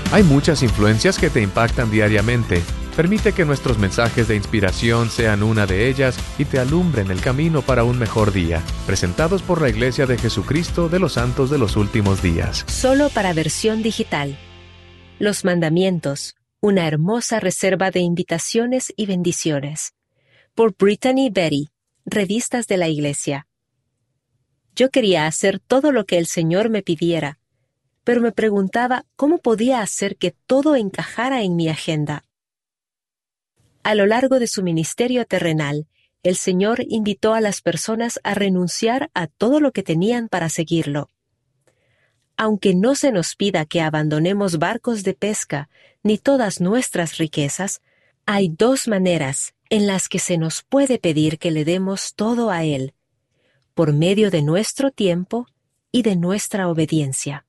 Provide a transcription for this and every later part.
Hay muchas influencias que te impactan diariamente. Permite que nuestros mensajes de inspiración sean una de ellas y te alumbren el camino para un mejor día. Presentados por la Iglesia de Jesucristo de los Santos de los Últimos Días. Solo para versión digital. Los Mandamientos, una hermosa reserva de invitaciones y bendiciones. Por Brittany Betty, Revistas de la Iglesia. Yo quería hacer todo lo que el Señor me pidiera, pero me preguntaba cómo podía hacer que todo encajara en mi agenda. A lo largo de su ministerio terrenal, el Señor invitó a las personas a renunciar a todo lo que tenían para seguirlo. Aunque no se nos pida que abandonemos barcos de pesca ni todas nuestras riquezas, hay dos maneras en las que se nos puede pedir que le demos todo a Él, por medio de nuestro tiempo y de nuestra obediencia.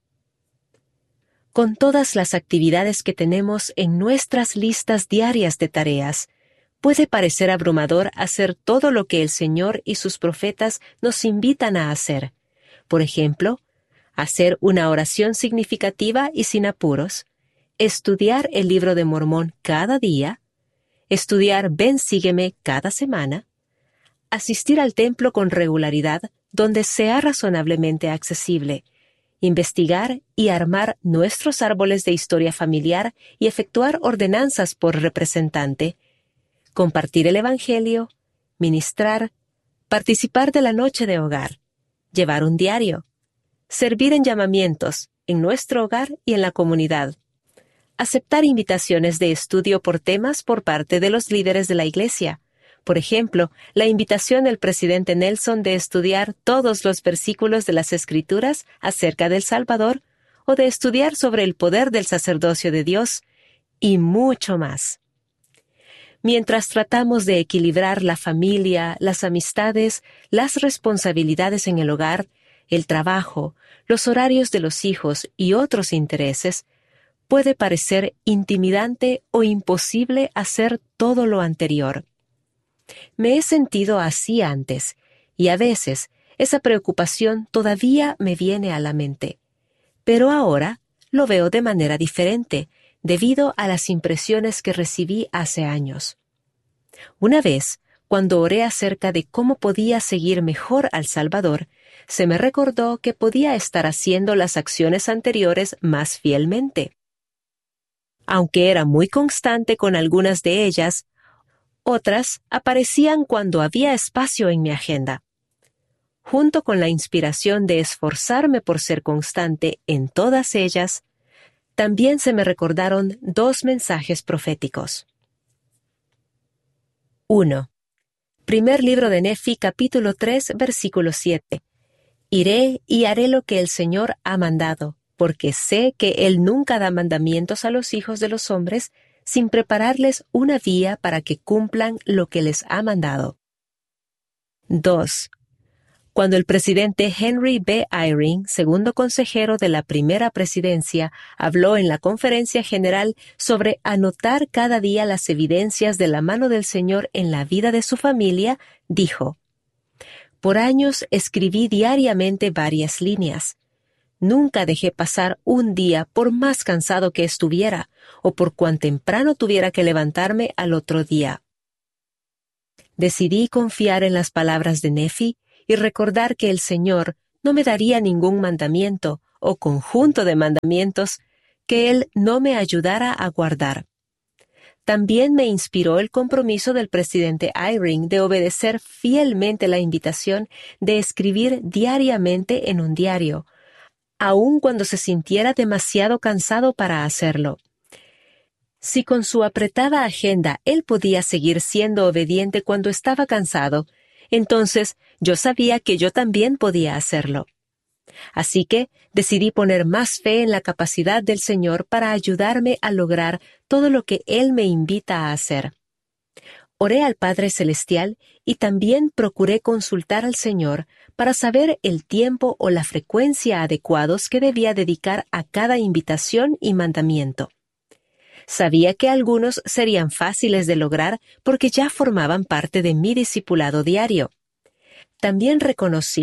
Con todas las actividades que tenemos en nuestras listas diarias de tareas, puede parecer abrumador hacer todo lo que el Señor y sus profetas nos invitan a hacer. Por ejemplo, hacer una oración significativa y sin apuros, estudiar el libro de Mormón cada día, estudiar Ven Sígueme cada semana, asistir al templo con regularidad donde sea razonablemente accesible, investigar y armar nuestros árboles de historia familiar y efectuar ordenanzas por representante, compartir el Evangelio, ministrar, participar de la noche de hogar, llevar un diario, servir en llamamientos, en nuestro hogar y en la comunidad, aceptar invitaciones de estudio por temas por parte de los líderes de la Iglesia. Por ejemplo, la invitación del presidente Nelson de estudiar todos los versículos de las Escrituras acerca del Salvador o de estudiar sobre el poder del sacerdocio de Dios y mucho más. Mientras tratamos de equilibrar la familia, las amistades, las responsabilidades en el hogar, el trabajo, los horarios de los hijos y otros intereses, puede parecer intimidante o imposible hacer todo lo anterior. Me he sentido así antes, y a veces esa preocupación todavía me viene a la mente. Pero ahora lo veo de manera diferente, debido a las impresiones que recibí hace años. Una vez, cuando oré acerca de cómo podía seguir mejor al Salvador, se me recordó que podía estar haciendo las acciones anteriores más fielmente. Aunque era muy constante con algunas de ellas, otras aparecían cuando había espacio en mi agenda. Junto con la inspiración de esforzarme por ser constante en todas ellas, también se me recordaron dos mensajes proféticos. 1. Primer libro de Nefi, capítulo 3, versículo 7. Iré y haré lo que el Señor ha mandado, porque sé que Él nunca da mandamientos a los hijos de los hombres sin prepararles una vía para que cumplan lo que les ha mandado. 2. Cuando el presidente Henry B. Eyring, segundo consejero de la primera presidencia, habló en la conferencia general sobre anotar cada día las evidencias de la mano del Señor en la vida de su familia, dijo: «Por años escribí diariamente varias líneas. Nunca dejé pasar un día por más cansado que estuviera o por cuán temprano tuviera que levantarme al otro día». Decidí confiar en las palabras de Nefi y recordar que el Señor no me daría ningún mandamiento o conjunto de mandamientos que Él no me ayudara a guardar. También me inspiró el compromiso del presidente Eyring de obedecer fielmente la invitación de escribir diariamente en un diario, aun cuando se sintiera demasiado cansado para hacerlo. Si con su apretada agenda él podía seguir siendo obediente cuando estaba cansado, entonces yo sabía que yo también podía hacerlo. Así que decidí poner más fe en la capacidad del Señor para ayudarme a lograr todo lo que Él me invita a hacer. Oré al Padre Celestial y también procuré consultar al Señor para saber el tiempo o la frecuencia adecuados que debía dedicar a cada invitación y mandamiento. Sabía que algunos serían fáciles de lograr porque ya formaban parte de mi discipulado diario. También reconocí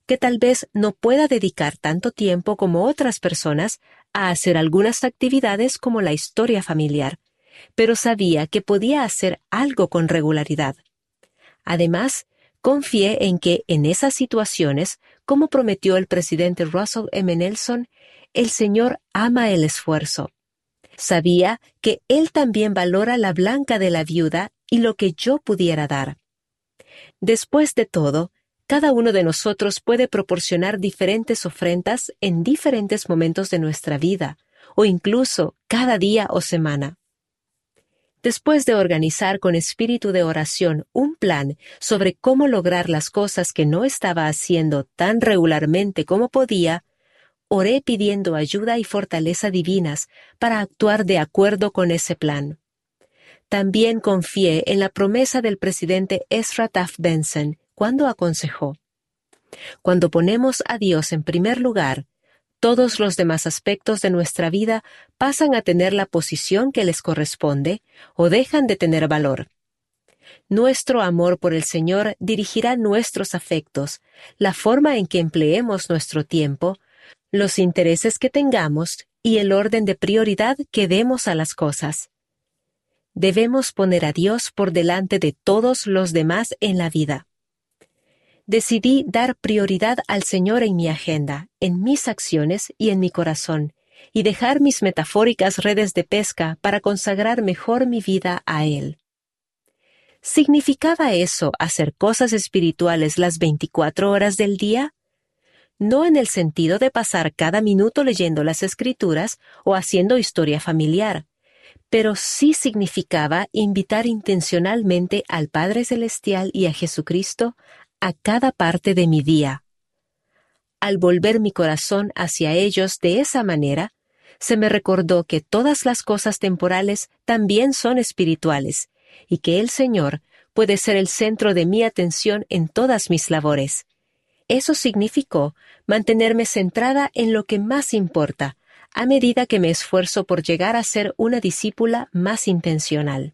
que tal vez no pueda dedicar tanto tiempo como otras personas a hacer algunas actividades como la historia familiar, pero sabía que podía hacer algo con regularidad. Además, confié en que en esas situaciones, como prometió el presidente Russell M. Nelson, el Señor ama el esfuerzo. Sabía que Él también valora la blanca de la viuda y lo que yo pudiera dar. Después de todo, cada uno de nosotros puede proporcionar diferentes ofrendas en diferentes momentos de nuestra vida, o incluso cada día o semana. Después de organizar con espíritu de oración un plan sobre cómo lograr las cosas que no estaba haciendo tan regularmente como podía, oré pidiendo ayuda y fortaleza divinas para actuar de acuerdo con ese plan. También confié en la promesa del presidente Ezra Taft Benson cuando aconsejó: cuando ponemos a Dios en primer lugar, todos los demás aspectos de nuestra vida pasan a tener la posición que les corresponde o dejan de tener valor. Nuestro amor por el Señor dirigirá nuestros afectos, la forma en que empleemos nuestro tiempo, los intereses que tengamos y el orden de prioridad que demos a las cosas. Debemos poner a Dios por delante de todos los demás en la vida. Decidí dar prioridad al Señor en mi agenda, en mis acciones y en mi corazón, y dejar mis metafóricas redes de pesca para consagrar mejor mi vida a Él. ¿Significaba eso hacer cosas espirituales las 24 horas del día? No en el sentido de pasar cada minuto leyendo las Escrituras o haciendo historia familiar, pero sí significaba invitar intencionalmente al Padre Celestial y a Jesucristo a cada parte de mi día. Al volver mi corazón hacia ellos de esa manera, se me recordó que todas las cosas temporales también son espirituales, y que el Señor puede ser el centro de mi atención en todas mis labores. Eso significó mantenerme centrada en lo que más importa, a medida que me esfuerzo por llegar a ser una discípula más intencional.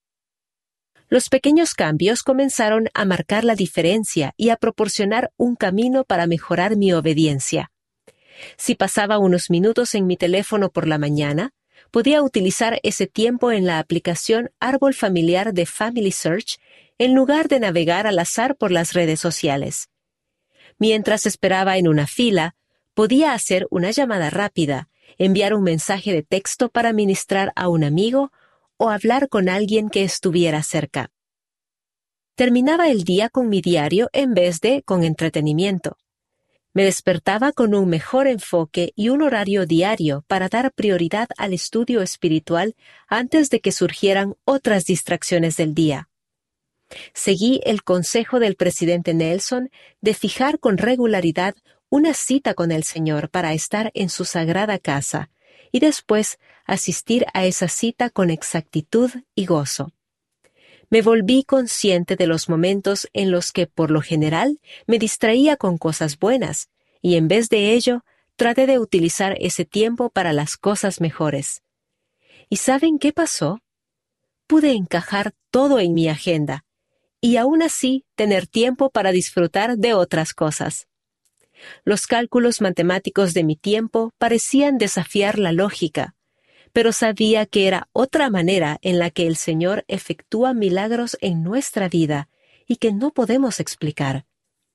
Los pequeños cambios comenzaron a marcar la diferencia y a proporcionar un camino para mejorar mi obediencia. Si pasaba unos minutos en mi teléfono por la mañana, podía utilizar ese tiempo en la aplicación Árbol Familiar de Family Search en lugar de navegar al azar por las redes sociales. Mientras esperaba en una fila, podía hacer una llamada rápida, enviar un mensaje de texto para ministrar a un amigo o hablar con alguien que estuviera cerca. Terminaba el día con mi diario en vez de con entretenimiento. Me despertaba con un mejor enfoque y un horario diario para dar prioridad al estudio espiritual antes de que surgieran otras distracciones del día. Seguí el consejo del presidente Nelson de fijar con regularidad una cita con el Señor para estar en su sagrada casa y después asistir a esa cita con exactitud y gozo. Me volví consciente de los momentos en los que, por lo general, me distraía con cosas buenas, y en vez de ello, traté de utilizar ese tiempo para las cosas mejores. ¿Y saben qué pasó? Pude encajar todo en mi agenda, y aún así tener tiempo para disfrutar de otras cosas. Los cálculos matemáticos de mi tiempo parecían desafiar la lógica, pero sabía que era otra manera en la que el Señor efectúa milagros en nuestra vida y que no podemos explicar.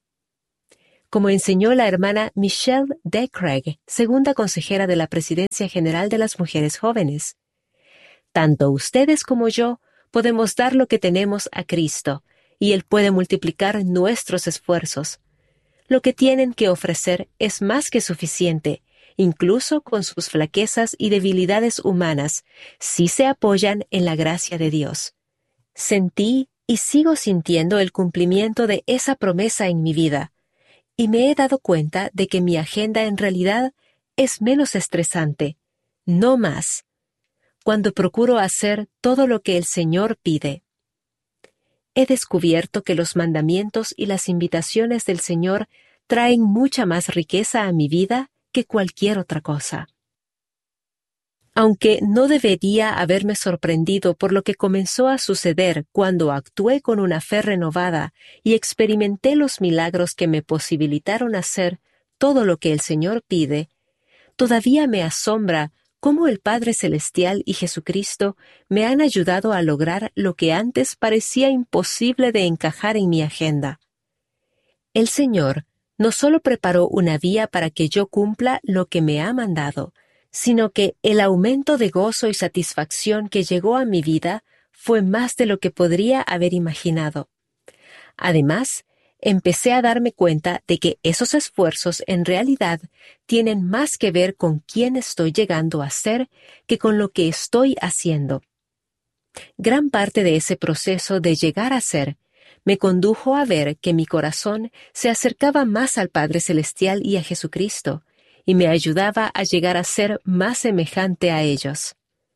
Como enseñó la hermana Michelle D. Craig, segunda consejera de la Presidencia General de las Mujeres Jóvenes, tanto ustedes como yo podemos dar lo que tenemos a Cristo, y Él puede multiplicar nuestros esfuerzos. Lo que tienen que ofrecer es más que suficiente, incluso con sus flaquezas y debilidades humanas, si se apoyan en la gracia de Dios. Sentí y sigo sintiendo el cumplimiento de esa promesa en mi vida, y me he dado cuenta de que mi agenda en realidad es menos estresante, no más, cuando procuro hacer todo lo que el Señor pide. He descubierto que los mandamientos y las invitaciones del Señor traen mucha más riqueza a mi vida que cualquier otra cosa. Aunque no debería haberme sorprendido por lo que comenzó a suceder cuando actué con una fe renovada y experimenté los milagros que me posibilitaron hacer todo lo que el Señor pide, todavía me asombra cómo el Padre Celestial y Jesucristo me han ayudado a lograr lo que antes parecía imposible de encajar en mi agenda. El Señor no solo preparó una vía para que yo cumpla lo que me ha mandado, sino que el aumento de gozo y satisfacción que llegó a mi vida fue más de lo que podría haber imaginado. Además, empecé a darme cuenta de que esos esfuerzos en realidad tienen más que ver con quién estoy llegando a ser que con lo que estoy haciendo. Gran parte de ese proceso de llegar a ser me condujo a ver que mi corazón se acercaba más al Padre Celestial y a Jesucristo, y me ayudaba a llegar a ser más semejante a ellos.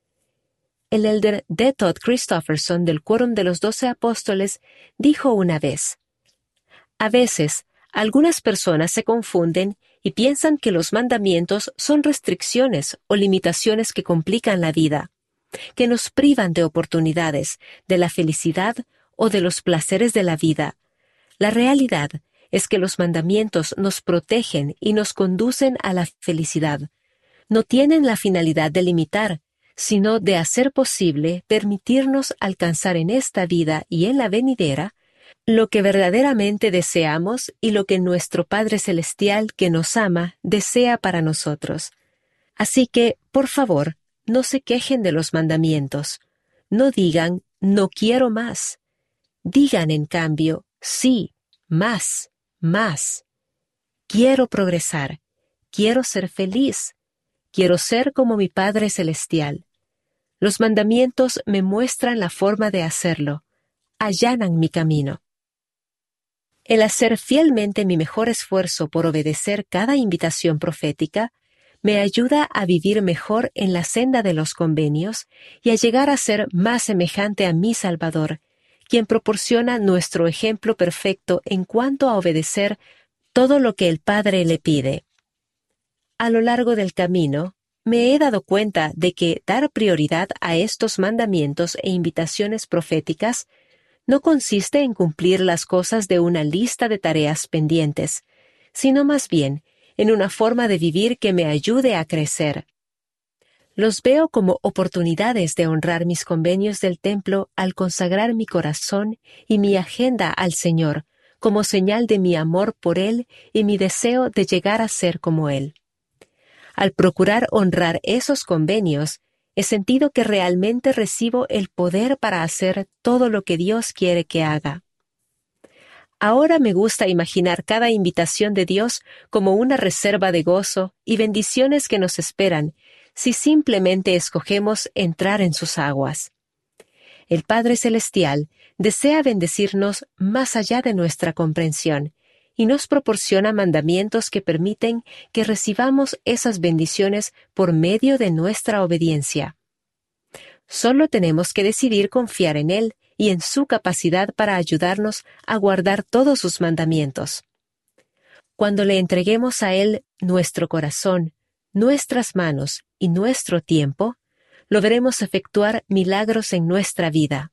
El elder D. Todd Christofferson del Quórum de los 12 Apóstoles dijo una vez: a veces, algunas personas se confunden y piensan que los mandamientos son restricciones o limitaciones que complican la vida, que nos privan de oportunidades, de la felicidad o de los placeres de la vida. La realidad es que los mandamientos nos protegen y nos conducen a la felicidad. No tienen la finalidad de limitar, sino de hacer posible permitirnos alcanzar en esta vida y en la venidera lo que verdaderamente deseamos y lo que nuestro Padre Celestial que nos ama desea para nosotros. Así que, por favor, no se quejen de los mandamientos. No digan, no quiero más. Digan, en cambio, sí, más, más. Quiero progresar. Quiero ser feliz. Quiero ser como mi Padre Celestial. Los mandamientos me muestran la forma de hacerlo. Allanan mi camino. El hacer fielmente mi mejor esfuerzo por obedecer cada invitación profética me ayuda a vivir mejor en la senda de los convenios y a llegar a ser más semejante a mi Salvador, quien proporciona nuestro ejemplo perfecto en cuanto a obedecer todo lo que el Padre le pide. A lo largo del camino, me he dado cuenta de que dar prioridad a estos mandamientos e invitaciones proféticas no consiste en cumplir las cosas de una lista de tareas pendientes, sino más bien en una forma de vivir que me ayude a crecer. Los veo como oportunidades de honrar mis convenios del templo al consagrar mi corazón y mi agenda al Señor, como señal de mi amor por Él y mi deseo de llegar a ser como Él. Al procurar honrar esos convenios, he sentido que realmente recibo el poder para hacer todo lo que Dios quiere que haga. Ahora me gusta imaginar cada invitación de Dios como una reserva de gozo y bendiciones que nos esperan si simplemente escogemos entrar en sus aguas. El Padre Celestial desea bendecirnos más allá de nuestra comprensión y nos proporciona mandamientos que permiten que recibamos esas bendiciones por medio de nuestra obediencia. Solo tenemos que decidir confiar en Él y en su capacidad para ayudarnos a guardar todos sus mandamientos. Cuando le entreguemos a Él nuestro corazón, nuestras manos y nuestro tiempo, lograremos efectuar milagros en nuestra vida.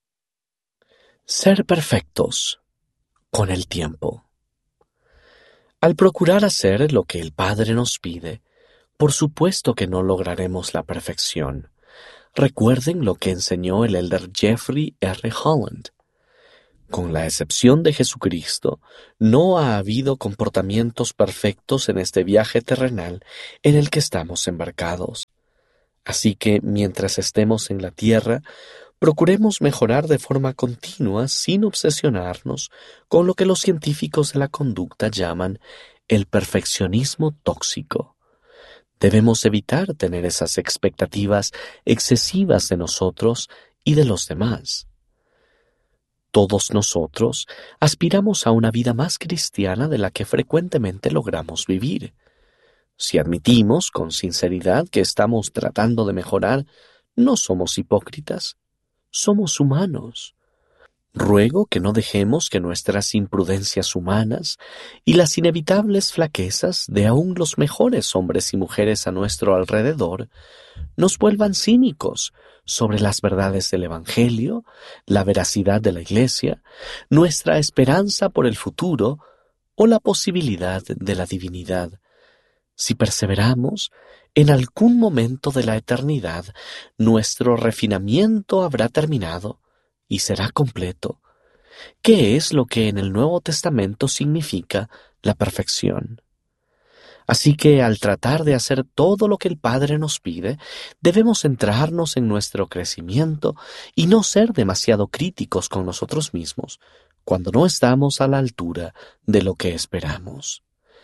Ser perfectos con el tiempo. Al procurar hacer lo que el Padre nos pide, por supuesto que no lograremos la perfección. Recuerden lo que enseñó el elder Jeffrey R. Holland. Con la excepción de Jesucristo, no ha habido comportamientos perfectos en este viaje terrenal en el que estamos embarcados. Así que, mientras estemos en la tierra, procuremos mejorar de forma continua sin obsesionarnos con lo que los científicos de la conducta llaman el perfeccionismo tóxico. Debemos evitar tener esas expectativas excesivas de nosotros y de los demás. Todos nosotros aspiramos a una vida más cristiana de la que frecuentemente logramos vivir. Si admitimos con sinceridad que estamos tratando de mejorar, no somos hipócritas. Somos humanos. Ruego que no dejemos que nuestras imprudencias humanas y las inevitables flaquezas de aún los mejores hombres y mujeres a nuestro alrededor nos vuelvan cínicos sobre las verdades del Evangelio, la veracidad de la Iglesia, nuestra esperanza por el futuro o la posibilidad de la divinidad. Si perseveramos, en algún momento de la eternidad, nuestro refinamiento habrá terminado y será completo. ¿Qué es lo que en el Nuevo Testamento significa la perfección? Así que al tratar de hacer todo lo que el Padre nos pide, debemos centrarnos en nuestro crecimiento y no ser demasiado críticos con nosotros mismos cuando no estamos a la altura de lo que esperamos.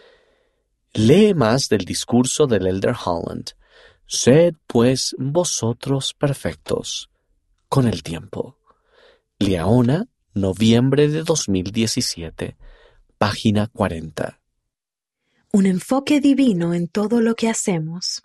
Lee más del discurso del Elder Holland. Sed pues vosotros perfectos con el tiempo. Liaona, noviembre de 2017, página 40. Un enfoque divino en todo lo que hacemos.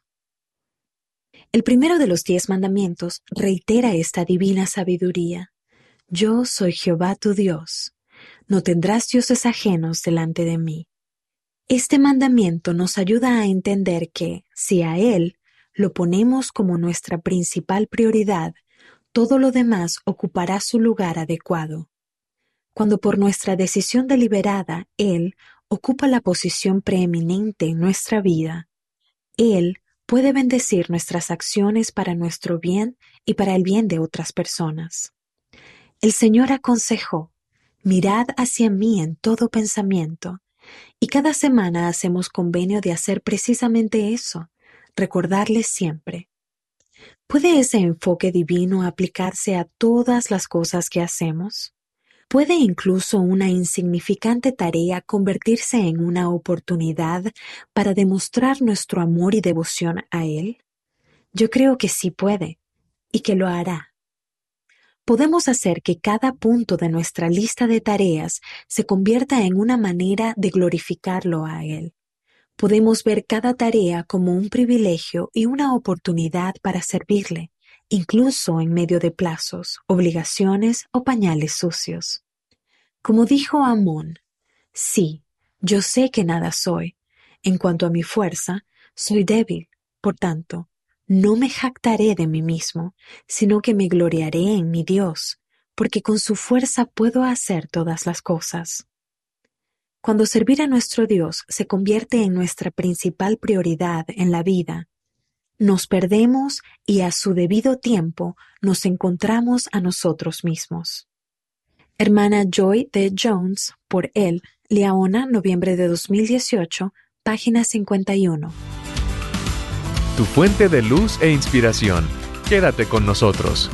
El primero de los 10 mandamientos reitera esta divina sabiduría. Yo soy Jehová tu Dios. No tendrás dioses ajenos delante de mí. Este mandamiento nos ayuda a entender que, si a Él lo ponemos como nuestra principal prioridad, todo lo demás ocupará su lugar adecuado. Cuando por nuestra decisión deliberada Él ocupa la posición preeminente en nuestra vida, Él puede bendecir nuestras acciones para nuestro bien y para el bien de otras personas. El Señor aconsejó, mirad hacia mí en todo pensamiento, y cada semana hacemos convenio de hacer precisamente eso, recordarles siempre. ¿Puede ese enfoque divino aplicarse a todas las cosas que hacemos? ¿Puede incluso una insignificante tarea convertirse en una oportunidad para demostrar nuestro amor y devoción a Él? Yo creo que sí puede, y que lo hará. Podemos hacer que cada punto de nuestra lista de tareas se convierta en una manera de glorificarlo a Él. Podemos ver cada tarea como un privilegio y una oportunidad para servirle, incluso en medio de plazos, obligaciones o pañales sucios. Como dijo Amón, sí, yo sé que nada soy. En cuanto a mi fuerza, soy débil. Por tanto, no me jactaré de mí mismo, sino que me gloriaré en mi Dios, porque con su fuerza puedo hacer todas las cosas. Cuando servir a nuestro Dios se convierte en nuestra principal prioridad en la vida, nos perdemos y a su debido tiempo nos encontramos a nosotros mismos. Hermana Joy D. Jones, por él, Liaona, noviembre de 2018, página 51. Tu fuente de luz e inspiración. Quédate con nosotros.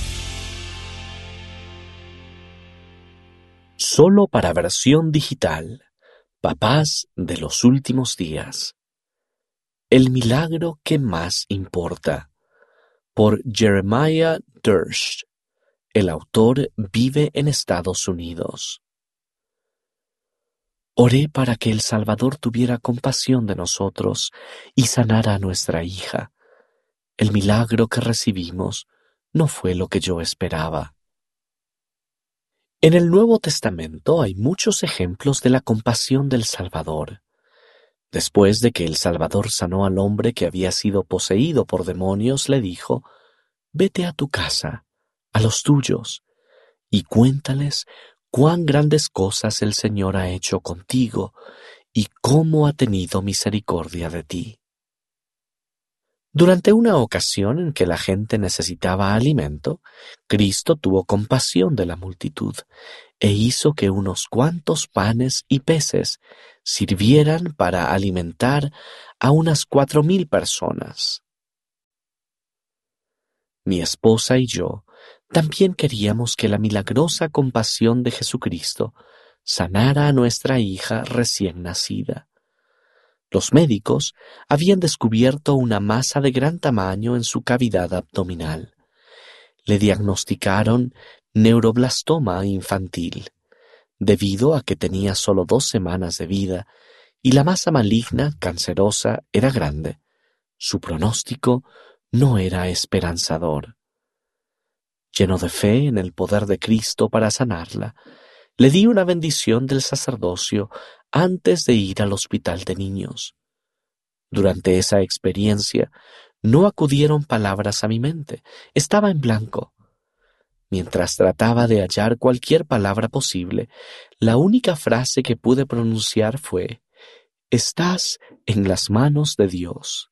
Solo para versión digital. Papás de los últimos días. El milagro que más importa. Por Jeremiah Durst. El autor vive en Estados Unidos. Oré para que el Salvador tuviera compasión de nosotros y sanara a nuestra hija. El milagro que recibimos no fue lo que yo esperaba. En el Nuevo Testamento hay muchos ejemplos de la compasión del Salvador. Después de que el Salvador sanó al hombre que había sido poseído por demonios, le dijo: «Vete a tu casa, a los tuyos, y cuéntales cuán grandes cosas el Señor ha hecho contigo y cómo ha tenido misericordia de ti». Durante una ocasión en que la gente necesitaba alimento, Cristo tuvo compasión de la multitud e hizo que unos cuantos panes y peces sirvieran para alimentar a unas 4,000 personas. Mi esposa y yo también queríamos que la milagrosa compasión de Jesucristo sanara a nuestra hija recién nacida. Los médicos habían descubierto una masa de gran tamaño en su cavidad abdominal. Le diagnosticaron neuroblastoma infantil, debido a que tenía solo 2 semanas de vida y la masa maligna cancerosa era grande. Su pronóstico no era esperanzador. Lleno de fe en el poder de Cristo para sanarla, le di una bendición del sacerdocio antes de ir al hospital de niños. Durante esa experiencia, no acudieron palabras a mi mente, estaba en blanco. Mientras trataba de hallar cualquier palabra posible, la única frase que pude pronunciar fue: «Estás en las manos de Dios».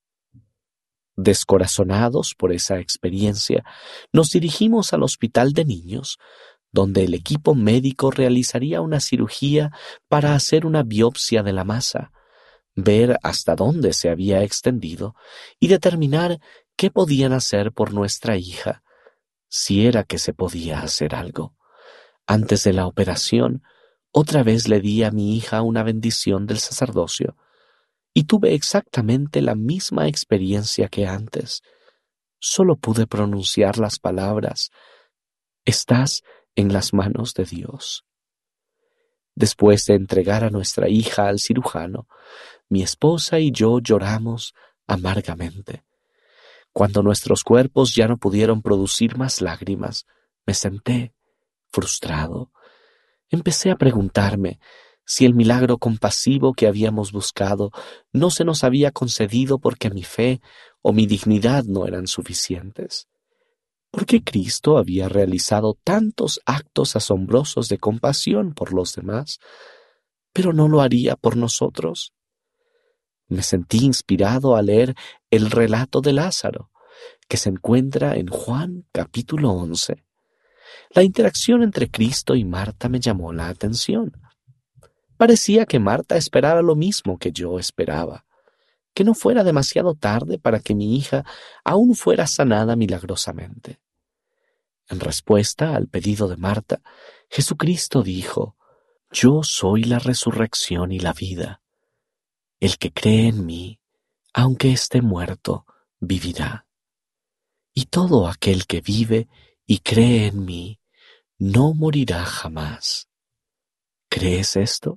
Descorazonados por esa experiencia, nos dirigimos al hospital de niños, donde el equipo médico realizaría una cirugía para hacer una biopsia de la masa, ver hasta dónde se había extendido y determinar qué podían hacer por nuestra hija, si era que se podía hacer algo. Antes de la operación, otra vez le di a mi hija una bendición del sacerdocio y tuve exactamente la misma experiencia que antes. Solo pude pronunciar las palabras: «Estás en las manos de Dios». Después de entregar a nuestra hija al cirujano, mi esposa y yo lloramos amargamente. Cuando nuestros cuerpos ya no pudieron producir más lágrimas, me senté frustrado. Empecé a preguntarme si el milagro compasivo que habíamos buscado no se nos había concedido porque mi fe o mi dignidad no eran suficientes. ¿Por qué Cristo había realizado tantos actos asombrosos de compasión por los demás, pero no lo haría por nosotros? Me sentí inspirado a leer el relato de Lázaro, que se encuentra en Juan capítulo 11. La interacción entre Cristo y Marta me llamó la atención. Parecía que Marta esperara lo mismo que yo esperaba, que no fuera demasiado tarde para que mi hija aún fuera sanada milagrosamente. En respuesta al pedido de Marta, Jesucristo dijo: «Yo soy la resurrección y la vida. El que cree en mí, aunque esté muerto, vivirá. Y todo aquel que vive y cree en mí, no morirá jamás». ¿Crees esto?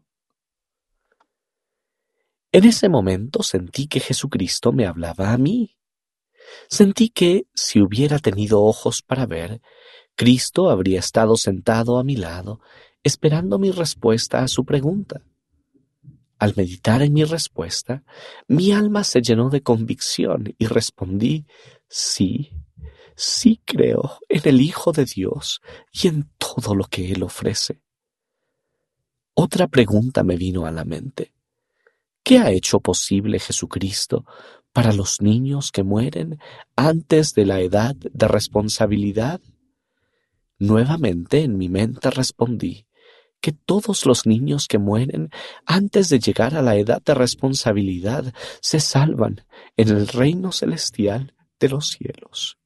En ese momento sentí que Jesucristo me hablaba a mí. Sentí que, si hubiera tenido ojos para ver, Cristo habría estado sentado a mi lado, esperando mi respuesta a su pregunta. Al meditar en mi respuesta, mi alma se llenó de convicción y respondí: sí creo en el Hijo de Dios y en todo lo que Él ofrece. Otra pregunta me vino a la mente: ¿qué ha hecho posible Jesucristo para los niños que mueren antes de la edad de responsabilidad? Nuevamente en mi mente respondí que todos los niños que mueren antes de llegar a la edad de responsabilidad se salvan en el reino celestial de los cielos.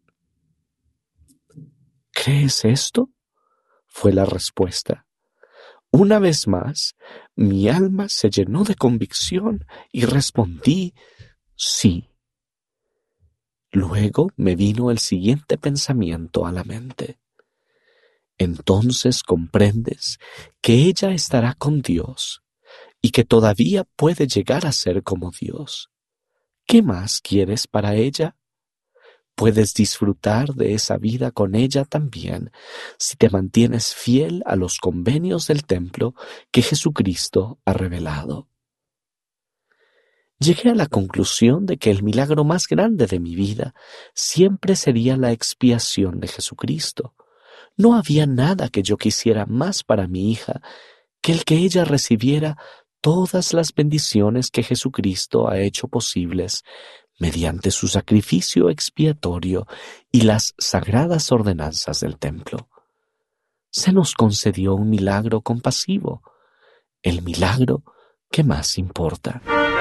¿Crees esto?, fue la respuesta. Una vez más, mi alma se llenó de convicción y respondí: sí. Luego me vino el siguiente pensamiento a la mente: entonces comprendes que ella estará con Dios y que todavía puede llegar a ser como Dios. ¿Qué más quieres para ella? Puedes disfrutar de esa vida con ella también si te mantienes fiel a los convenios del templo que Jesucristo ha revelado. Llegué a la conclusión de que el milagro más grande de mi vida siempre sería la expiación de Jesucristo. No había nada que yo quisiera más para mi hija que el que ella recibiera todas las bendiciones que Jesucristo ha hecho posibles mediante su sacrificio expiatorio y las sagradas ordenanzas del templo. Se nos concedió un milagro compasivo, el milagro que más importa.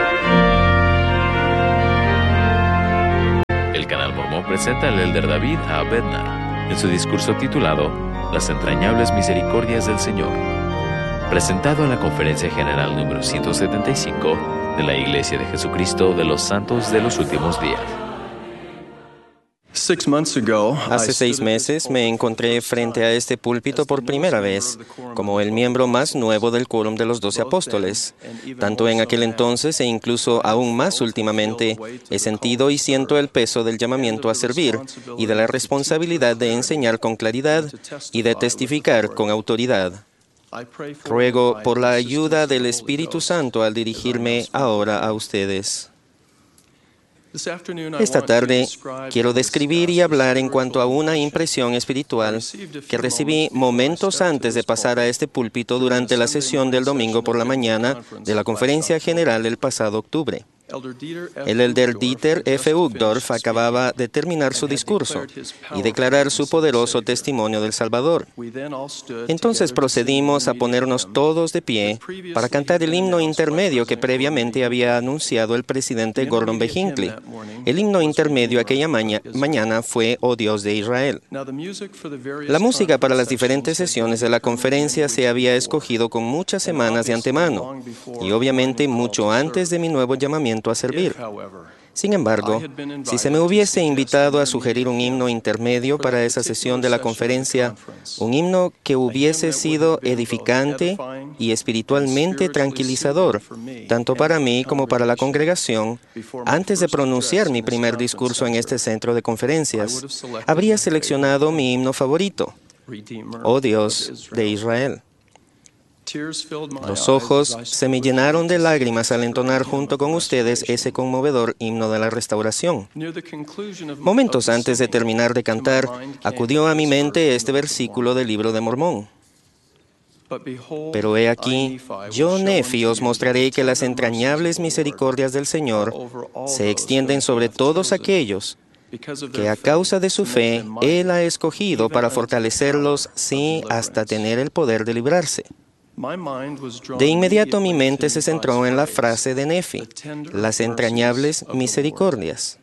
El Canal Mormón presenta al Elder David A. Bednar en su discurso titulado Las entrañables misericordias del Señor, presentado en la Conferencia General número 175 de la Iglesia de Jesucristo de los Santos de los Últimos Días. Hace 6 meses me encontré frente a este púlpito por primera vez, como el miembro más nuevo del quórum de los 12 apóstoles. Tanto en aquel entonces e incluso aún más últimamente, he sentido y siento el peso del llamamiento a servir y de la responsabilidad de enseñar con claridad y de testificar con autoridad. Ruego por la ayuda del Espíritu Santo al dirigirme ahora a ustedes. Esta tarde quiero describir y hablar en cuanto a una impresión espiritual que recibí momentos antes de pasar a este púlpito durante la sesión del domingo por la mañana de la Conferencia General del pasado octubre. El elder Dieter F. Uchtdorf acababa de terminar su discurso y declarar su poderoso testimonio del Salvador. Entonces procedimos a ponernos todos de pie para cantar el himno intermedio que previamente había anunciado el presidente Gordon B. Hinckley. El himno intermedio aquella mañana fue "Oh Dios de Israel". La música para las diferentes sesiones de la conferencia se había escogido con muchas semanas de antemano y obviamente mucho antes de mi nuevo llamamiento a servir. Sin embargo, si se me hubiese invitado a sugerir un himno intermedio para esa sesión de la conferencia, un himno que hubiese sido edificante y espiritualmente tranquilizador, tanto para mí como para la congregación, antes de pronunciar mi primer discurso en este centro de conferencias, habría seleccionado mi himno favorito, "Oh Dios de Israel". Los ojos se me llenaron de lágrimas al entonar junto con ustedes ese conmovedor himno de la restauración. Momentos antes de terminar de cantar, acudió a mi mente este versículo del Libro de Mormón. Pero he aquí, yo, Nefi, os mostraré que las entrañables misericordias del Señor se extienden sobre todos aquellos que a causa de su fe Él ha escogido para fortalecerlos, sí, hasta tener el poder de librarse. De inmediato mi mente se centró en la frase de Nefi, las entrañables misericordias.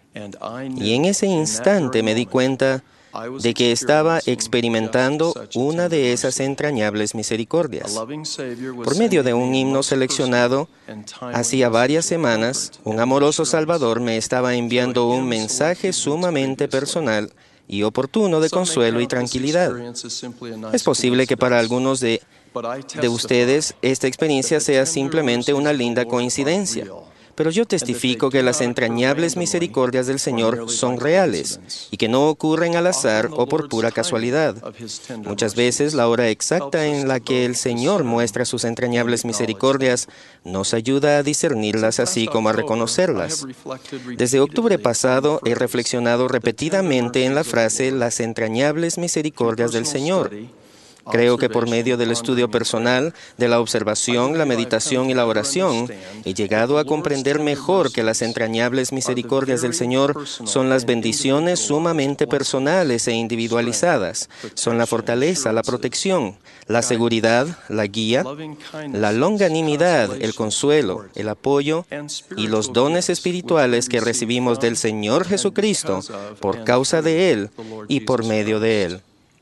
Y en ese instante me di cuenta de que estaba experimentando una de esas entrañables misericordias. Por medio de un himno seleccionado, hacía varias semanas, un amoroso Salvador me estaba enviando un mensaje sumamente personal y oportuno de consuelo y tranquilidad. Es posible que para algunos de ustedes esta experiencia sea simplemente una linda coincidencia, pero yo testifico que las entrañables misericordias del Señor son reales y que no ocurren al azar o por pura casualidad. Muchas veces la hora exacta en la que el Señor muestra sus entrañables misericordias nos ayuda a discernirlas así como a reconocerlas. Desde octubre pasado he reflexionado repetidamente en la frase las entrañables misericordias del Señor. Creo que por medio del estudio personal, de la observación, la meditación y la oración, he llegado a comprender mejor que las entrañables misericordias del Señor son las bendiciones sumamente personales e individualizadas. Son la fortaleza, la protección, la seguridad, la guía, la longanimidad, el consuelo, el apoyo y los dones espirituales que recibimos del Señor Jesucristo por causa de Él y por medio de Él.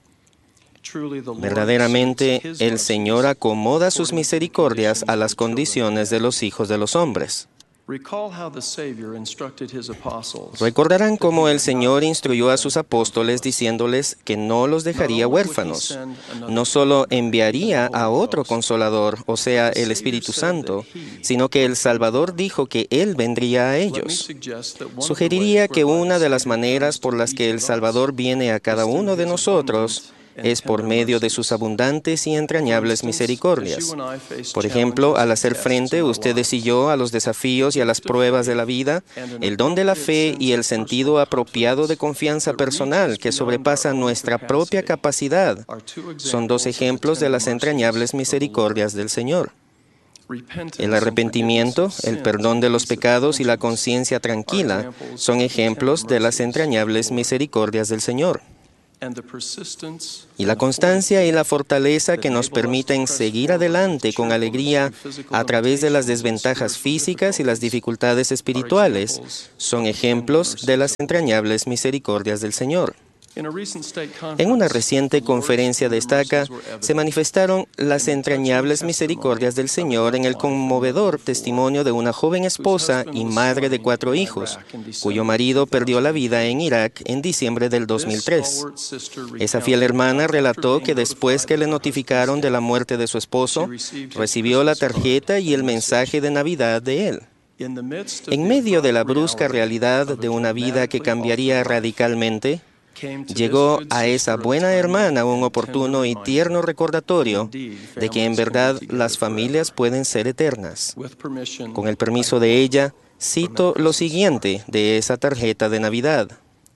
Verdaderamente, el Señor acomoda sus misericordias a las condiciones de los hijos de los hombres. Recordarán cómo el Señor instruyó a sus apóstoles diciéndoles que no los dejaría huérfanos. No solo enviaría a otro consolador, o sea, el Espíritu Santo, sino que el Salvador dijo que Él vendría a ellos. Sugeriría que una de las maneras por las que el Salvador viene a cada uno de nosotros es por medio de sus abundantes y entrañables misericordias. Por ejemplo, al hacer frente ustedes y yo a los desafíos y a las pruebas de la vida, el don de la fe y el sentido apropiado de confianza personal que sobrepasa nuestra propia capacidad son dos ejemplos de las entrañables misericordias del Señor. El arrepentimiento, el perdón de los pecados y la conciencia tranquila son ejemplos de las entrañables misericordias del Señor. Y la constancia y la fortaleza que nos permiten seguir adelante con alegría a través de las desventajas físicas y las dificultades espirituales son ejemplos de las entrañables misericordias del Señor. En una reciente conferencia de estaca, se manifestaron las entrañables misericordias del Señor en el conmovedor testimonio de una joven esposa y madre de 4 hijos, cuyo marido perdió la vida en Irak en diciembre del 2003. Esa fiel hermana relató que después que le notificaron de la muerte de su esposo, recibió la tarjeta y el mensaje de Navidad de él. En medio de la brusca realidad de una vida que cambiaría radicalmente, llegó a esa buena hermana un oportuno y tierno recordatorio de que en verdad las familias pueden ser eternas. Con el permiso de ella, cito lo siguiente de esa tarjeta de Navidad.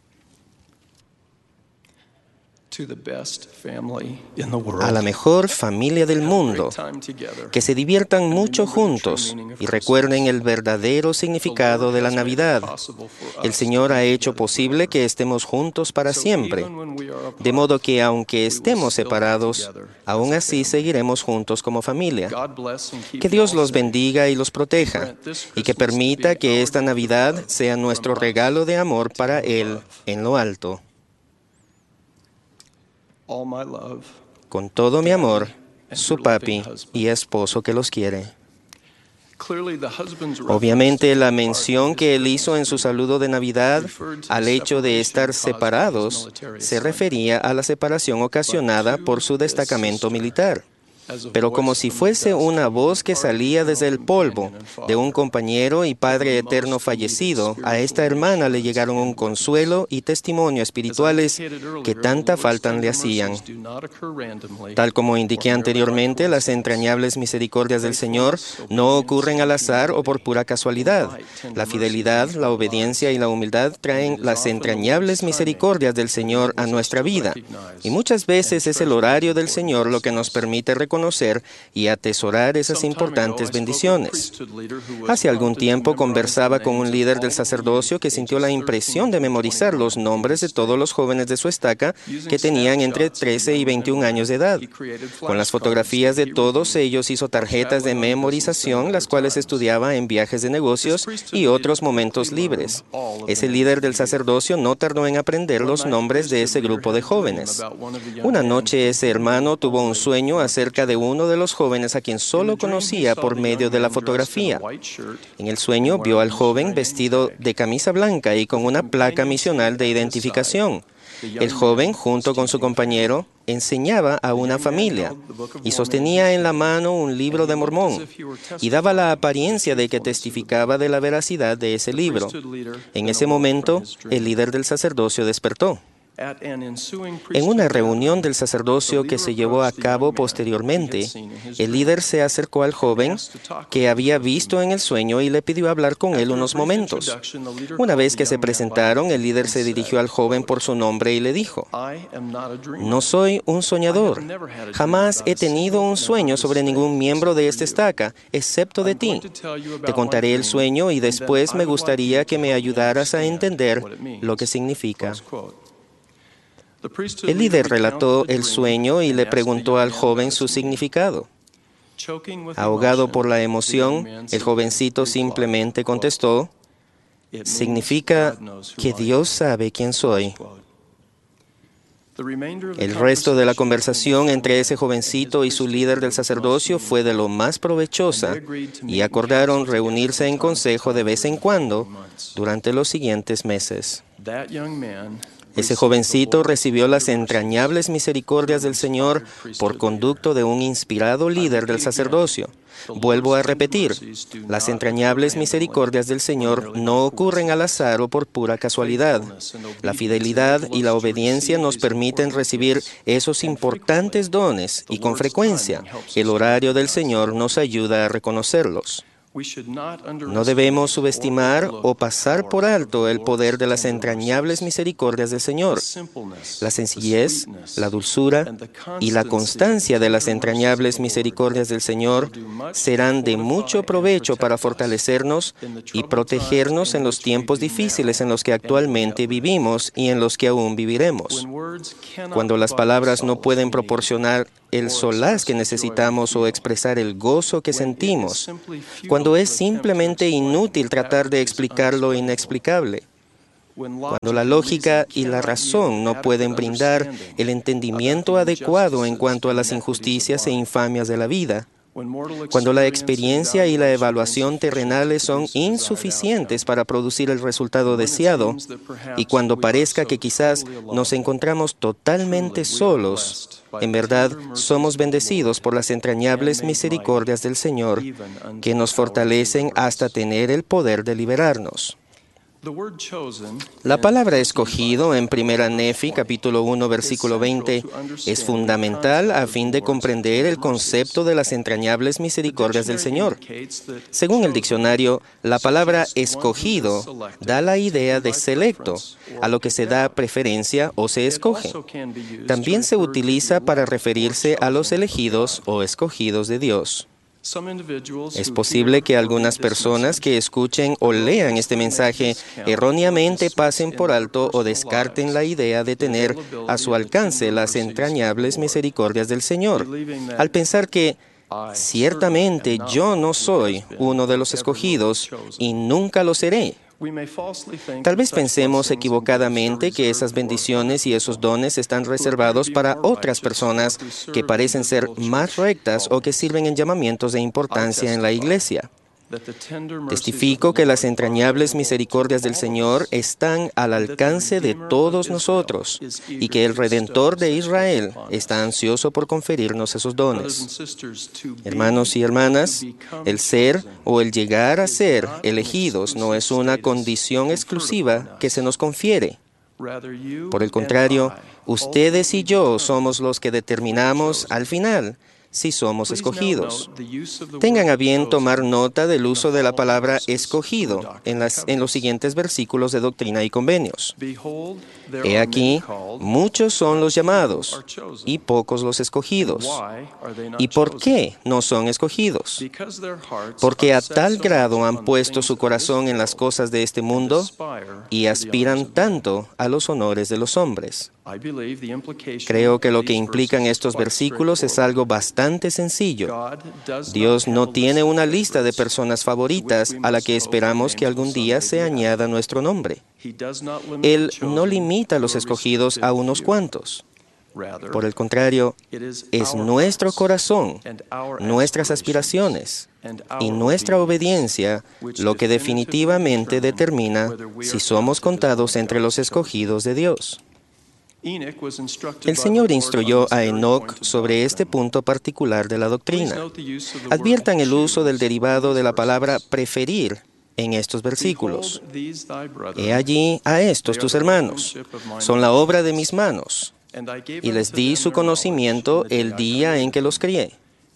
A la mejor familia del mundo, que se diviertan mucho juntos y recuerden el verdadero significado de la Navidad. El Señor ha hecho posible que estemos juntos para siempre, de modo que aunque estemos separados, aún así seguiremos juntos como familia. Que Dios los bendiga y los proteja, y que permita que esta Navidad sea nuestro regalo de amor para Él en lo alto. Con todo mi amor, su papi y esposo que los quiere. Obviamente, la mención que él hizo en su saludo de Navidad al hecho de estar separados se refería a la separación ocasionada por su destacamento militar. Pero como si fuese una voz que salía desde el polvo de un compañero y Padre eterno fallecido, a esta hermana le llegaron un consuelo y testimonio espirituales que tanta falta le hacían. Tal como indiqué anteriormente, las entrañables misericordias del Señor no ocurren al azar o por pura casualidad. La fidelidad, la obediencia y la humildad traen las entrañables misericordias del Señor a nuestra vida. Y muchas veces es el horario del Señor lo que nos permite reconocer y atesorar esas importantes bendiciones. Hace algún tiempo conversaba con un líder del sacerdocio que sintió la impresión de memorizar los nombres de todos los jóvenes de su estaca que tenían entre 13 y 21 años de edad. Con las fotografías de todos ellos hizo tarjetas de memorización, las cuales estudiaba en viajes de negocios y otros momentos libres. Ese líder del sacerdocio no tardó en aprender los nombres de ese grupo de jóvenes. Una noche ese hermano tuvo un sueño acerca de uno de los jóvenes a quien solo conocía por medio de la fotografía. En el sueño vio al joven vestido de camisa blanca y con una placa misional de identificación. El joven, junto con su compañero, enseñaba a una familia y sostenía en la mano un libro de Mormón y daba la apariencia de que testificaba de la veracidad de ese libro. En ese momento, el líder del sacerdocio despertó. En una reunión del sacerdocio que se llevó a cabo posteriormente, el líder se acercó al joven que había visto en el sueño y le pidió hablar con él unos momentos. Una vez que se presentaron, el líder se dirigió al joven por su nombre y le dijo: «No soy un soñador. Jamás he tenido un sueño sobre ningún miembro de esta estaca, excepto de ti. Te contaré el sueño y después me gustaría que me ayudaras a entender lo que significa». El líder relató el sueño y le preguntó al joven su significado. Ahogado por la emoción, el jovencito simplemente contestó: «Significa que Dios sabe quién soy». El resto de la conversación entre ese jovencito y su líder del sacerdocio fue de lo más provechosa y acordaron reunirse en consejo de vez en cuando durante los siguientes meses. Ese jovencito recibió las entrañables misericordias del Señor por conducto de un inspirado líder del sacerdocio. Vuelvo a repetir, las entrañables misericordias del Señor no ocurren al azar o por pura casualidad. La fidelidad y la obediencia nos permiten recibir esos importantes dones y con frecuencia el horario del Señor nos ayuda a reconocerlos. No debemos subestimar o pasar por alto el poder de las entrañables misericordias del Señor. La sencillez, la dulzura y la constancia de las entrañables misericordias del Señor serán de mucho provecho para fortalecernos y protegernos en los tiempos difíciles en los que actualmente vivimos y en los que aún viviremos. Cuando las palabras no pueden proporcionar el solaz que necesitamos o expresar el gozo que sentimos, cuando es simplemente inútil tratar de explicar lo inexplicable, Cuando la lógica y la razón no pueden brindar el entendimiento adecuado en cuanto a las injusticias e infamias de la vida, cuando la experiencia y la evaluación terrenales son insuficientes para producir el resultado deseado, y cuando parezca que quizás nos encontramos totalmente solos, en verdad somos bendecidos por las entrañables misericordias del Señor, que nos fortalecen hasta tener el poder de liberarnos. La palabra escogido en 1 Nefi, capítulo 1, versículo 20, es fundamental a fin de comprender el concepto de las entrañables misericordias del Señor. Según el diccionario, la palabra escogido da la idea de selecto, a lo que se da preferencia o se escoge. También se utiliza para referirse a los elegidos o escogidos de Dios. Es posible que algunas personas que escuchen o lean este mensaje erróneamente pasen por alto o descarten la idea de tener a su alcance las entrañables misericordias del Señor, al pensar que ciertamente yo no soy uno de los escogidos y nunca lo seré. Tal vez pensemos equivocadamente que esas bendiciones y esos dones están reservados para otras personas que parecen ser más rectas o que sirven en llamamientos de importancia en la iglesia. Testifico que las entrañables misericordias del Señor están al alcance de todos nosotros y que el Redentor de Israel está ansioso por conferirnos esos dones. Hermanos y hermanas, el ser o el llegar a ser elegidos no es una condición exclusiva que se nos confiere. Por el contrario, ustedes y yo somos los que determinamos al final si somos escogidos. Tengan a bien tomar nota del uso de la palabra escogido en los siguientes versículos de Doctrina y Convenios. He aquí, muchos son los llamados y pocos los escogidos. ¿Y por qué no son escogidos? Porque a tal grado han puesto su corazón en las cosas de este mundo y aspiran tanto a los honores de los hombres. Creo que lo que implican estos versículos es algo bastante sencillo. Dios no tiene una lista de personas favoritas a la que esperamos que algún día se añada nuestro nombre. Él no limita a los escogidos a unos cuantos. Por el contrario, es nuestro corazón, nuestras aspiraciones y nuestra obediencia lo que definitivamente determina si somos contados entre los escogidos de Dios. El Señor instruyó a Enoc sobre este punto particular de la doctrina. Adviertan el uso del derivado de la palabra preferir en estos versículos. He allí a estos tus hermanos, son la obra de mis manos, y les di su conocimiento el día en que los crié.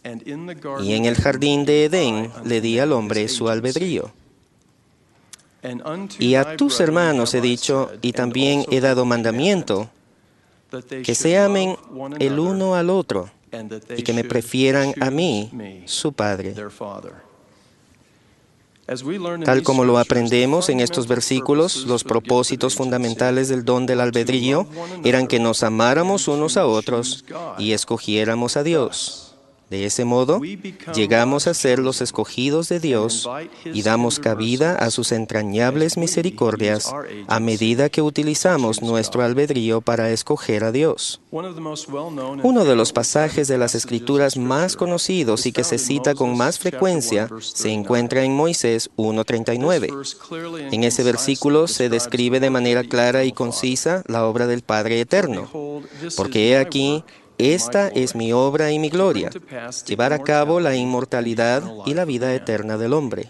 Y en el jardín de Edén le di al hombre su albedrío. Y a tus hermanos he dicho, y también he dado mandamiento, que se amen el uno al otro y que me prefieran a mí, su Padre. Tal como lo aprendemos en estos versículos, los propósitos fundamentales del don del albedrío eran que nos amáramos unos a otros y escogiéramos a Dios. De ese modo, llegamos a ser los escogidos de Dios y damos cabida a sus entrañables misericordias a medida que utilizamos nuestro albedrío para escoger a Dios. Uno de los pasajes de las Escrituras más conocidos y que se cita con más frecuencia se encuentra en Moisés 1:39. En ese versículo se describe de manera clara y concisa la obra del Padre Eterno. Porque he aquí, esta es mi obra y mi gloria, llevar a cabo la inmortalidad y la vida eterna del hombre.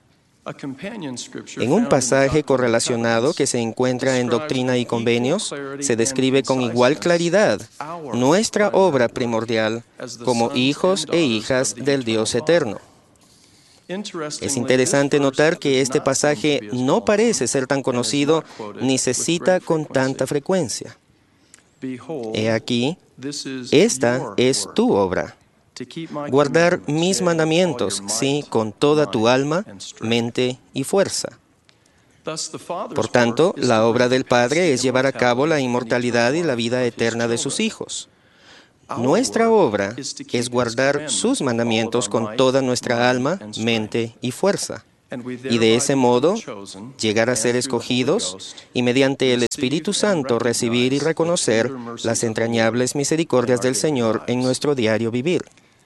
En un pasaje correlacionado que se encuentra en Doctrina y Convenios, se describe con igual claridad nuestra obra primordial como hijos e hijas del Dios eterno. Es interesante notar que este pasaje no parece ser tan conocido ni se cita con tanta frecuencia. He aquí, esta es tu obra. Guardar mis mandamientos, sí, con toda tu alma, mente y fuerza. Por tanto, la obra del Padre es llevar a cabo la inmortalidad y la vida eterna de sus hijos. Nuestra obra es guardar sus mandamientos con toda nuestra alma, mente y fuerza. y de ese modo llegar a ser escogidos y mediante el Espíritu Santo recibir y reconocer las entrañables misericordias del Señor en nuestro diario vivir.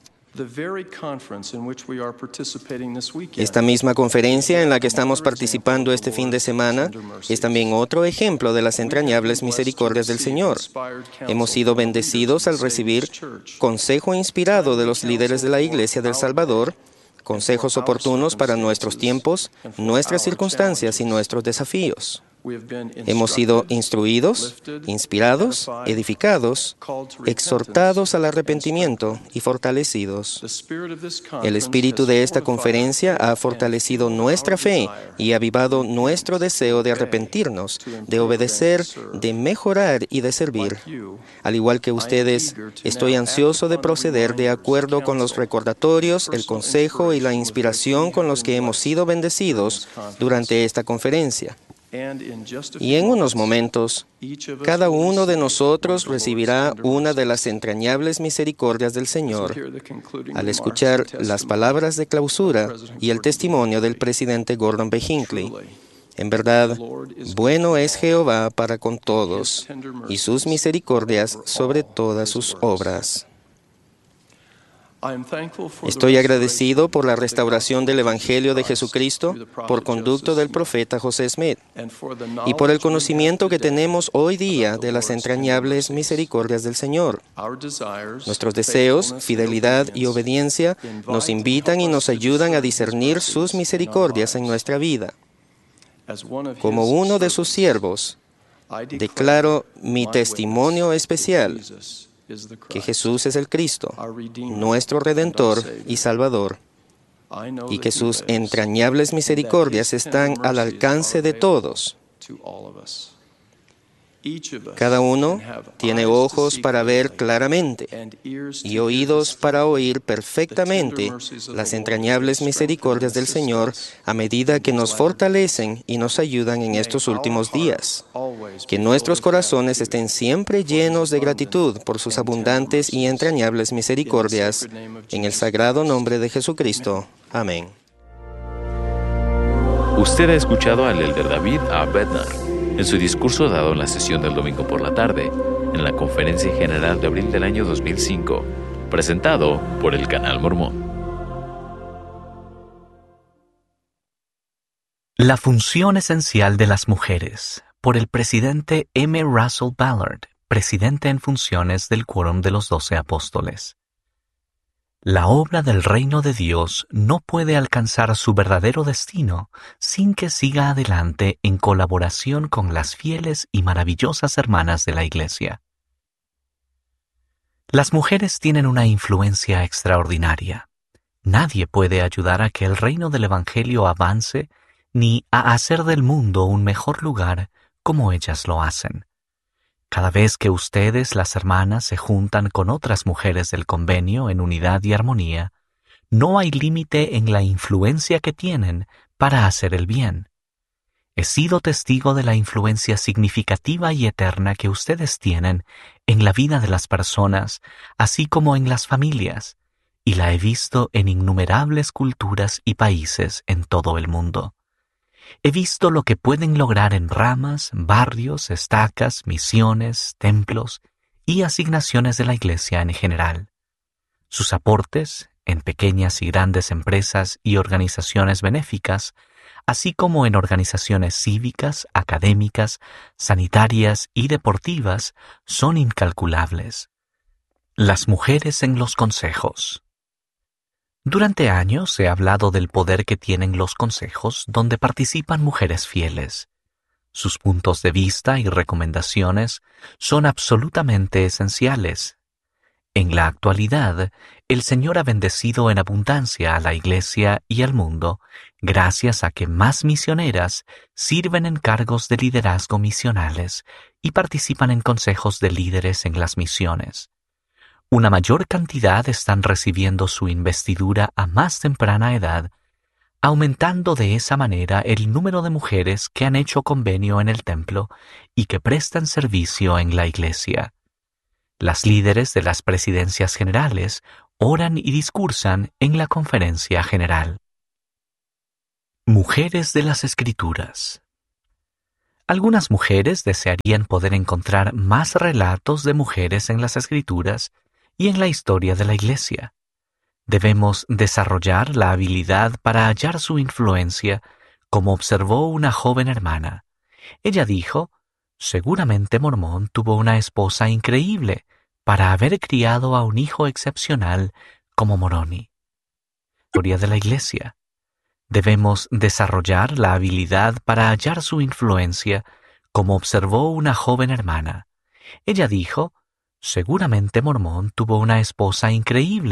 Esta misma conferencia en la que estamos participando este fin de semana es también otro ejemplo de las entrañables misericordias del Señor. Hemos sido bendecidos al recibir consejo inspirado de los líderes de la Iglesia del Salvador, consejos oportunos para nuestros tiempos, nuestras circunstancias y nuestros desafíos. Hemos sido instruidos, inspirados, edificados, exhortados al arrepentimiento y fortalecidos. El espíritu de esta conferencia ha fortalecido nuestra fe y avivado nuestro deseo de arrepentirnos, de obedecer, de mejorar y de servir. Al igual que ustedes, estoy ansioso de proceder de acuerdo con los recordatorios, el consejo y la inspiración con los que hemos sido bendecidos durante esta conferencia. Y en unos momentos, cada uno de nosotros recibirá una de las entrañables misericordias del Señor al escuchar las palabras de clausura y el testimonio del presidente Gordon B. Hinckley. En verdad, bueno es Jehová para con todos, y sus misericordias sobre todas sus obras. Estoy agradecido por la restauración del Evangelio de Jesucristo por conducto del profeta José Smith y por el conocimiento que tenemos hoy día de las entrañables misericordias del Señor. Nuestros deseos, fidelidad y obediencia nos invitan y nos ayudan a discernir sus misericordias en nuestra vida. Como uno de sus siervos, declaro mi testimonio especial que Jesús es el Cristo, nuestro Redentor y Salvador, y que sus entrañables misericordias están al alcance de todos. Cada uno tiene ojos para ver claramente y oídos para oír perfectamente las entrañables misericordias del Señor a medida que nos fortalecen y nos ayudan en estos últimos días. Que nuestros corazones estén siempre llenos de gratitud por sus abundantes y entrañables misericordias. En el sagrado nombre de Jesucristo. Amén. Usted ha escuchado al elder David A. Bednar en su discurso dado en la sesión del domingo por la tarde, en la Conferencia General de abril del año 2005, presentado por el Canal Mormón. La función esencial de las mujeres, por el presidente M. Russell Ballard, presidente en funciones del Quórum de los 12 Apóstoles. La obra del reino de Dios no puede alcanzar su verdadero destino sin que siga adelante en colaboración con las fieles y maravillosas hermanas de la Iglesia. Las mujeres tienen una influencia extraordinaria. Nadie puede ayudar a que el reino del Evangelio avance ni a hacer del mundo un mejor lugar como ellas lo hacen. Cada vez que ustedes, las hermanas, se juntan con otras mujeres del convenio en unidad y armonía, no hay límite en la influencia que tienen para hacer el bien. He sido testigo de la influencia significativa y eterna que ustedes tienen en la vida de las personas, así como en las familias, y la he visto en innumerables culturas y países en todo el mundo. He visto lo que pueden lograr en ramas, barrios, estacas, misiones, templos y asignaciones de la Iglesia en general. Sus aportes, en pequeñas y grandes empresas y organizaciones benéficas, así como en organizaciones cívicas, académicas, sanitarias y deportivas, son incalculables. Las mujeres en los consejos. Durante años he hablado del poder que tienen los consejos donde participan mujeres fieles. Sus puntos de vista y recomendaciones son absolutamente esenciales. En la actualidad, el Señor ha bendecido en abundancia a la Iglesia y al mundo, gracias a que más misioneras sirven en cargos de liderazgo misionales y participan en consejos de líderes en las misiones. Una mayor cantidad están recibiendo su investidura a más temprana edad, aumentando de esa manera el número de mujeres que han hecho convenio en el templo y que prestan servicio en la Iglesia. Las líderes de las presidencias generales oran y discursan en la conferencia general. Mujeres de las Escrituras. Algunas mujeres desearían poder encontrar más relatos de mujeres en las Escrituras y en la historia de la Iglesia. Debemos desarrollar la habilidad para hallar su influencia, como observó una joven hermana. Ella dijo, seguramente Mormón tuvo una esposa increíble para haber criado a un hijo excepcional como Moroni. Historia de la Iglesia. Debemos desarrollar la habilidad para hallar su influencia, como observó una joven hermana. Ella dijo, seguramente Mormón tuvo una esposa increíble